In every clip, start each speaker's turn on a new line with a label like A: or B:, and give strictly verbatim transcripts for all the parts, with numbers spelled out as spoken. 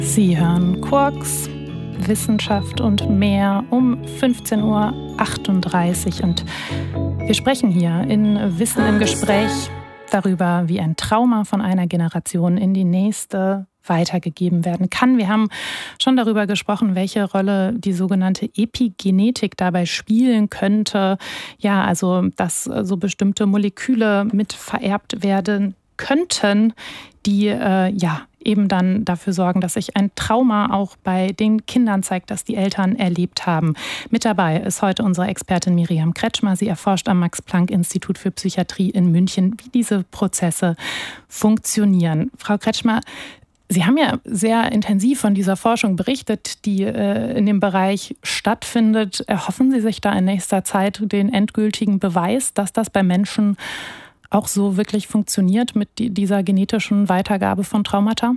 A: Sie hören Quarks, Wissenschaft und mehr um fünfzehn Uhr achtunddreißig und wir sprechen hier in Wissen im Gespräch darüber, wie ein Trauma von einer Generation in die nächste weitergegeben werden kann. Wir haben schon darüber gesprochen, welche Rolle die sogenannte Epigenetik dabei spielen könnte. Ja, also dass so bestimmte Moleküle mit vererbt werden könnten, die äh, ja eben dann dafür sorgen, dass sich ein Trauma auch bei den Kindern zeigt, das die Eltern erlebt haben. Mit dabei ist heute unsere Expertin Miriam Kretschmer. Sie erforscht am Max-Planck-Institut für Psychiatrie in München, wie diese Prozesse funktionieren. Frau Kretschmer, Sie haben ja sehr intensiv von dieser Forschung berichtet, die äh, in dem Bereich stattfindet. Erhoffen Sie sich da in nächster Zeit den endgültigen Beweis, dass das bei Menschen auch so wirklich funktioniert mit dieser genetischen Weitergabe von Traumata?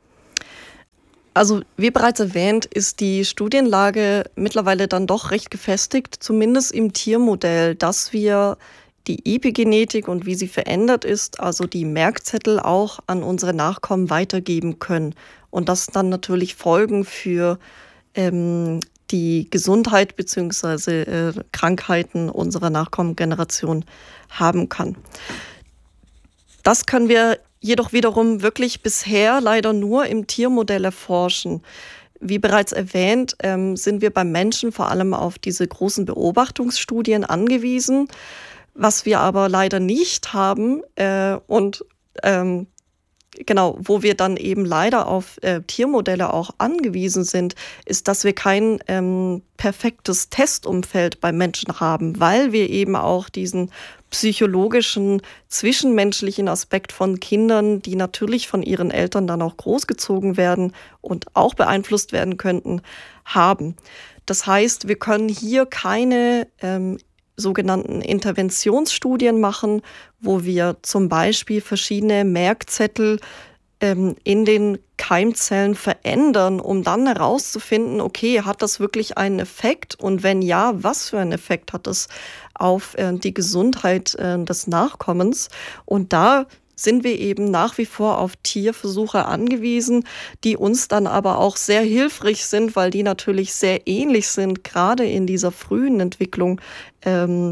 B: Also wie bereits erwähnt, ist die Studienlage mittlerweile dann doch recht gefestigt, zumindest im Tiermodell, dass wir die Epigenetik und wie sie verändert ist, also die Merkzettel auch an unsere Nachkommen weitergeben können. Und das dann natürlich Folgen für ähm, die Gesundheit bzw. Äh, Krankheiten unserer Nachkommengeneration haben kann. Das können wir jedoch wiederum wirklich bisher leider nur im Tiermodell erforschen. Wie bereits erwähnt, ähm, sind wir beim Menschen vor allem auf diese großen Beobachtungsstudien angewiesen. Was wir aber leider nicht haben äh, und ähm, genau, wo wir dann eben leider auf äh, Tiermodelle auch angewiesen sind, ist, dass wir kein ähm, perfektes Testumfeld beim Menschen haben, weil wir eben auch diesen psychologischen, zwischenmenschlichen Aspekt von Kindern, die natürlich von ihren Eltern dann auch großgezogen werden und auch beeinflusst werden könnten, haben. Das heißt, wir können hier keine ähm, sogenannten Interventionsstudien machen, wo wir zum Beispiel verschiedene Merkzettel ähm, in den Keimzellen verändern, um dann herauszufinden, okay, hat das wirklich einen Effekt und wenn ja, was für einen Effekt hat das auf äh, die Gesundheit äh, des Nachkommens? Und da sind wir eben nach wie vor auf Tierversuche angewiesen, die uns dann aber auch sehr hilfreich sind, weil die natürlich sehr ähnlich sind, gerade in dieser frühen Entwicklung ähm,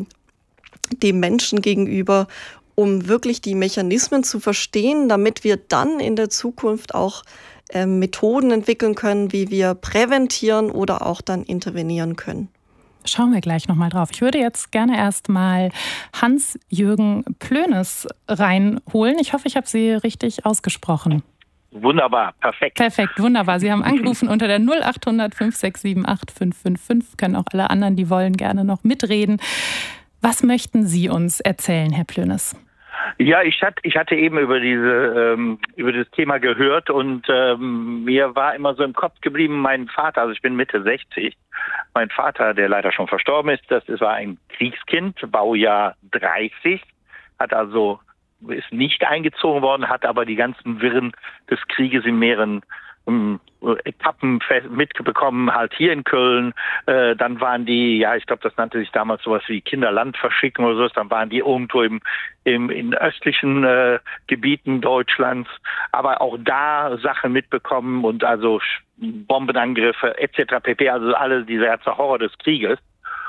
B: dem Menschen gegenüber, um wirklich die Mechanismen zu verstehen, damit wir dann in der Zukunft auch ähm, Methoden entwickeln können, wie wir präventieren oder auch dann intervenieren können.
A: Schauen wir gleich nochmal drauf. Ich würde jetzt gerne erst mal Hans-Jürgen Plönes reinholen. Ich hoffe, ich habe Sie richtig ausgesprochen.
C: Wunderbar, perfekt.
A: Perfekt, wunderbar. Sie haben angerufen unter der null acht hundert fünf sechs sieben acht fünf fünf fünf. Können auch alle anderen, die wollen, gerne noch mitreden. Was möchten Sie uns erzählen, Herr Plönes?
C: Ja, ich hatte, ich hatte eben über diese ähm, über das Thema gehört und ähm, mir war immer so im Kopf geblieben, mein Vater, also ich bin Mitte sechzig, mein Vater, der leider schon verstorben ist, das war ein Kriegskind, Baujahr dreißig, hat also ist nicht eingezogen worden, hat aber die ganzen Wirren des Krieges in mehreren um, Etappen mitbekommen, halt hier in Köln. Äh, dann waren die, ja, ich glaube, das nannte sich damals sowas wie Kinderland verschicken oder so. Dann waren die irgendwo im, im in östlichen äh, Gebieten Deutschlands, aber auch da Sachen mitbekommen und also Bombenangriffe et cetera pp. Also alle diese ganze Horror des Krieges.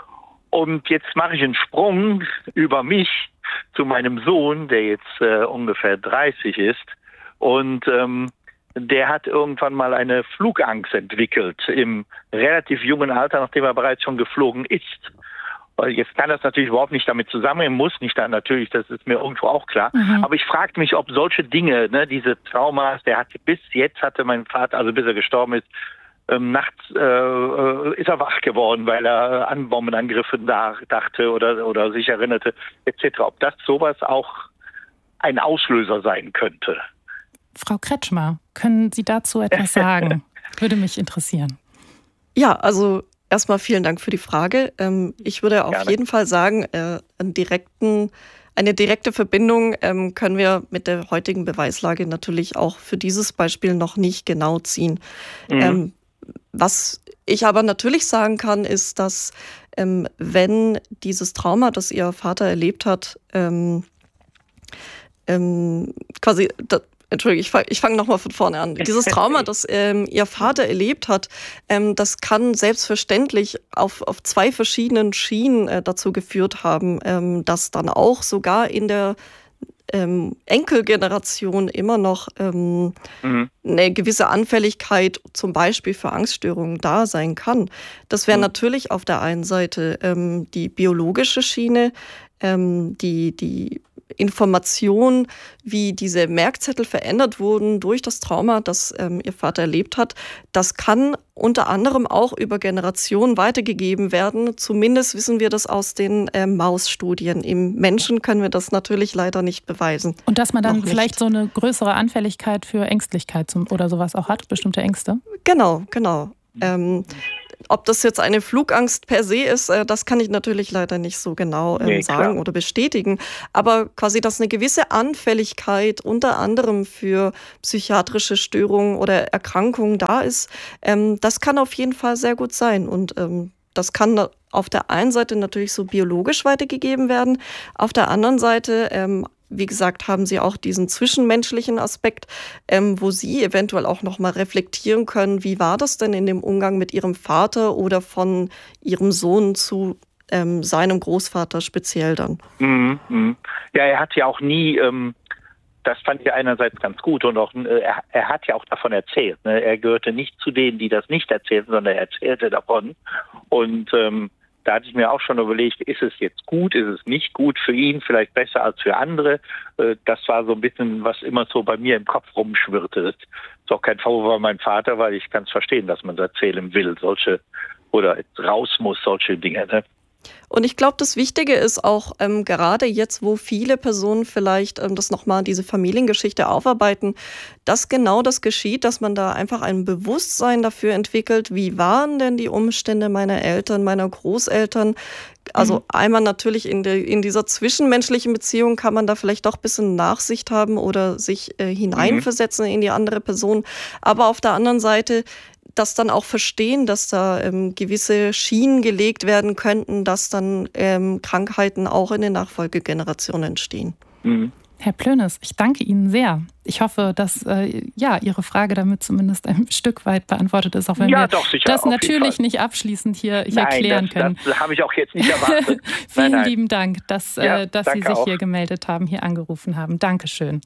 C: Und jetzt mache ich einen Sprung über mich zu meinem Sohn, der jetzt äh, ungefähr dreißig ist und ähm, der hat irgendwann mal eine Flugangst entwickelt im relativ jungen Alter, nachdem er bereits schon geflogen ist. Jetzt kann das natürlich überhaupt nicht damit zusammenhängen, muss nicht dann natürlich, das ist mir irgendwo auch klar. Mhm. Aber ich frage mich, ob solche Dinge, ne, diese Traumas, der hat bis jetzt hatte mein Vater, also bis er gestorben ist, ähm, nachts äh, ist er wach geworden, weil er an Bombenangriffe da dachte oder oder sich erinnerte, et cetera. Ob das sowas auch ein Auslöser sein könnte.
A: Frau Kretschmer, können Sie dazu etwas sagen? Würde mich interessieren.
B: Ja, also erstmal vielen Dank für die Frage. Ich würde auf Gerne. jeden Fall sagen, einen direkten, eine direkte Verbindung können wir mit der heutigen Beweislage natürlich auch für dieses Beispiel noch nicht genau ziehen. Mhm. Was ich aber natürlich sagen kann, ist, dass wenn dieses Trauma, das Ihr Vater erlebt hat, quasi Entschuldigung, ich fange ich fang nochmal von vorne an. Dieses Trauma, das ähm, Ihr Vater erlebt hat, ähm, das kann selbstverständlich auf, auf zwei verschiedenen Schienen äh, dazu geführt haben, ähm, dass dann auch sogar in der ähm, Enkelgeneration immer noch ähm, mhm. eine gewisse Anfälligkeit zum Beispiel für Angststörungen da sein kann. Das wäre mhm. natürlich auf der einen Seite ähm, die biologische Schiene, ähm, die, die Information, wie diese Merkzettel verändert wurden durch das Trauma, das ähm, Ihr Vater erlebt hat, das kann unter anderem auch über Generationen weitergegeben werden. Zumindest wissen wir das aus den äh, Mausstudien. Im Menschen können wir das natürlich leider nicht beweisen.
A: Und dass man dann vielleicht so eine größere Anfälligkeit für Ängstlichkeit zum, oder sowas auch hat, bestimmte Ängste?
B: Genau, genau. Ähm, Ob das jetzt eine Flugangst per se ist, das kann ich natürlich leider nicht so genau ähm, nee, sagen klar. oder bestätigen. Aber quasi, dass eine gewisse Anfälligkeit unter anderem für psychiatrische Störungen oder Erkrankungen da ist, ähm, das kann auf jeden Fall sehr gut sein. Und ähm, das kann auf der einen Seite natürlich so biologisch weitergegeben werden, auf der anderen Seite ähm, wie gesagt, haben Sie auch diesen zwischenmenschlichen Aspekt, ähm, wo Sie eventuell auch noch mal reflektieren können, wie war das denn in dem Umgang mit Ihrem Vater oder von Ihrem Sohn zu ähm, seinem Großvater speziell dann?
C: Mhm, mh. Ja, er hat ja auch nie, ähm, das fand ich einerseits ganz gut und auch, äh, er, er hat ja auch davon erzählt. Ne? Er gehörte nicht zu denen, die das nicht erzählten, sondern er erzählte davon. Und ähm, da hatte ich mir auch schon überlegt, ist es jetzt gut, ist es nicht gut für ihn, vielleicht besser als für andere. Das war so ein bisschen, was immer so bei mir im Kopf rumschwirrte. Das ist auch kein Vorwurf an meinen Vater, weil ich kann es verstehen, dass man es erzählen will, solche, oder raus muss, solche Dinge. Ne?
B: Und ich glaube, das Wichtige ist auch, ähm, gerade jetzt, wo viele Personen vielleicht ähm, das nochmal, diese Familiengeschichte aufarbeiten, dass genau das geschieht, dass man da einfach ein Bewusstsein dafür entwickelt, wie waren denn die Umstände meiner Eltern, meiner Großeltern. Also mhm. einmal natürlich in, der, in dieser zwischenmenschlichen Beziehung kann man da vielleicht doch ein bisschen Nachsicht haben oder sich äh, hineinversetzen mhm. in die andere Person. Aber auf der anderen Seite das dann auch verstehen, dass da ähm, gewisse Schienen gelegt werden könnten, dass dann ähm, Krankheiten auch in den Nachfolgegenerationen entstehen.
C: Mhm.
A: Herr Plönes, ich danke Ihnen sehr. Ich hoffe, dass äh, ja, Ihre Frage damit zumindest ein Stück weit beantwortet ist, auch wenn
C: ja,
A: wir
C: doch, sicher,
A: das natürlich nicht abschließend hier, hier
C: nein,
A: erklären
C: das,
A: können.
C: Das habe ich auch jetzt nicht erwartet.
A: Vielen
C: nein, nein.
A: lieben Dank, dass,
C: ja,
A: äh, dass Sie sich
C: auch.
A: hier gemeldet haben, hier angerufen haben. Dankeschön.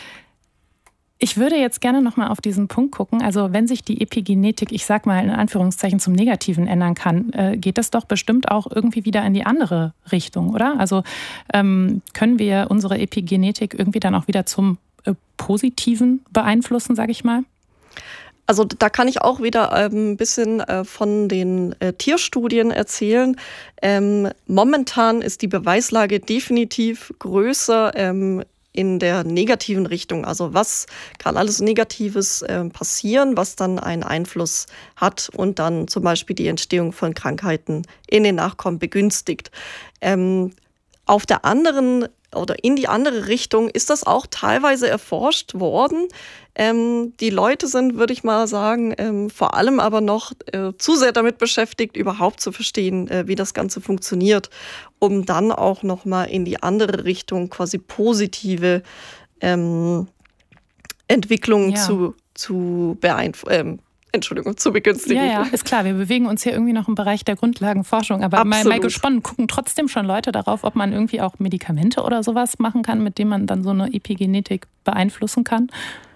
A: Ich würde jetzt gerne noch mal auf diesen Punkt gucken. Also wenn sich die Epigenetik, ich sag mal in Anführungszeichen, zum Negativen ändern kann, äh, geht das doch bestimmt auch irgendwie wieder in die andere Richtung, oder? Also ähm, können wir unsere Epigenetik irgendwie dann auch wieder zum äh, Positiven beeinflussen, sage ich mal?
B: Also da kann ich auch wieder ein ähm, bisschen äh, von den äh, Tierstudien erzählen. Ähm, momentan ist die Beweislage definitiv größer ähm, in der negativen Richtung. Also was kann alles Negatives äh, passieren, was dann einen Einfluss hat und dann zum Beispiel die Entstehung von Krankheiten in den Nachkommen begünstigt. Ähm, auf der anderen oder in die andere Richtung ist das auch teilweise erforscht worden. Ähm, die Leute sind, würde ich mal sagen, ähm, vor allem aber noch äh, zu sehr damit beschäftigt, überhaupt zu verstehen, äh, wie das Ganze funktioniert, um dann auch nochmal in die andere Richtung quasi positive ähm, Entwicklungen ja. zu, zu beeinflussen. Ähm, Entschuldigung, zu begünstigen.
A: Ja, ja, ist klar. Wir bewegen uns hier irgendwie noch im Bereich der Grundlagenforschung. Aber mal, mal gesponnen, gucken trotzdem schon Leute darauf, ob man irgendwie auch Medikamente oder sowas machen kann, mit denen man dann so eine Epigenetik beeinflussen kann?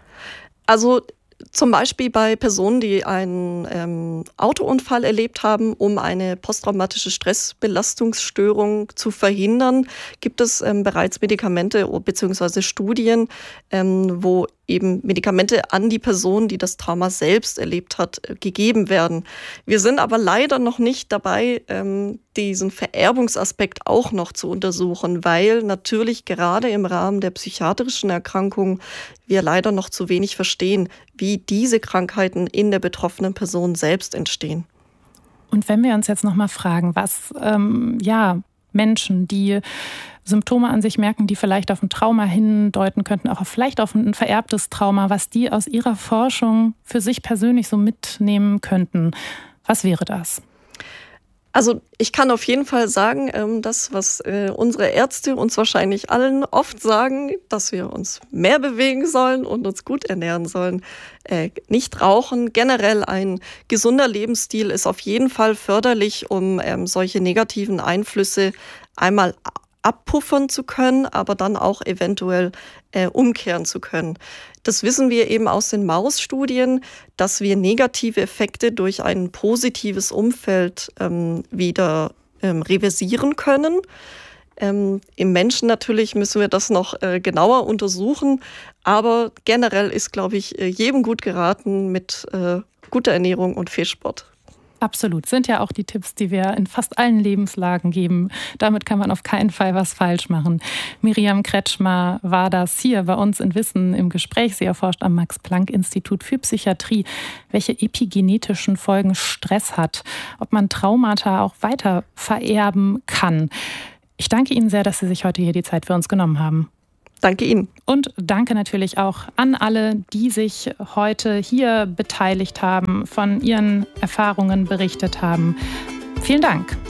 B: Also zum Beispiel bei Personen, die einen ähm, Autounfall erlebt haben, um eine posttraumatische Stressbelastungsstörung zu verhindern, gibt es ähm, bereits Medikamente bzw. Studien, ähm, wo eben Medikamente an die Person, die das Trauma selbst erlebt hat, gegeben werden. Wir sind aber leider noch nicht dabei, ähm, diesen Vererbungsaspekt auch noch zu untersuchen, weil natürlich gerade im Rahmen der psychiatrischen Erkrankungen wir leider noch zu wenig verstehen, wie diese Krankheiten in der betroffenen Person selbst entstehen.
A: Und wenn wir uns jetzt noch mal fragen, was ähm, ja Menschen, die Symptome an sich merken, die vielleicht auf ein Trauma hindeuten könnten, auch vielleicht auf ein vererbtes Trauma, was die aus ihrer Forschung für sich persönlich so mitnehmen könnten. Was wäre das?
B: Also ich kann auf jeden Fall sagen, ähm, das, was äh, unsere Ärzte uns wahrscheinlich allen oft sagen, dass wir uns mehr bewegen sollen und uns gut ernähren sollen. Äh, nicht rauchen, generell ein gesunder Lebensstil ist auf jeden Fall förderlich, um ähm, solche negativen Einflüsse einmal abpuffern zu können, aber dann auch eventuell äh, umkehren zu können. Das wissen wir eben aus den Mausstudien, dass wir negative Effekte durch ein positives Umfeld ähm, wieder ähm, reversieren können. Ähm, Im Menschen natürlich müssen wir das noch äh, genauer untersuchen, aber generell ist, glaube ich, jedem gut geraten mit äh, guter Ernährung und viel Sport.
A: Absolut. Sind ja auch die Tipps, die wir in fast allen Lebenslagen geben. Damit kann man auf keinen Fall was falsch machen. Miriam Kretschmer war das hier bei uns in Wissen im Gespräch. Sie erforscht am Max-Planck-Institut für Psychiatrie, welche epigenetischen Folgen Stress hat, ob man Traumata auch weiter vererben kann. Ich danke Ihnen sehr, dass Sie sich heute hier die Zeit für uns genommen haben.
B: Danke Ihnen.
A: Und danke natürlich auch an alle, die sich heute hier beteiligt haben, von ihren Erfahrungen berichtet haben. Vielen Dank.